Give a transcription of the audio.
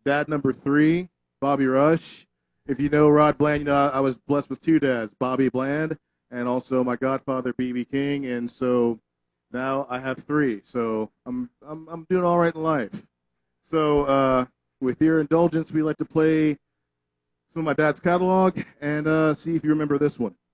dad number three, Bobby Rush. If you know Rod Bland, you know I was blessed with two dads, Bobby Bland and also my godfather, BB King. And so now I have three. So I'm doing all right in life. So with your indulgence, we like to play some of my dad's catalog and see if you remember this one.